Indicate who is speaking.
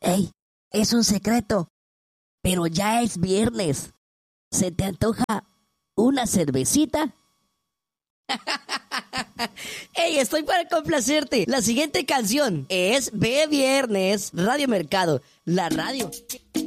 Speaker 1: Ey, es un secreto, pero ya es viernes. ¿Se te antoja una cervecita? Ey, estoy para complacerte. La siguiente canción es Ve Viernes, Radio Mercado, la radio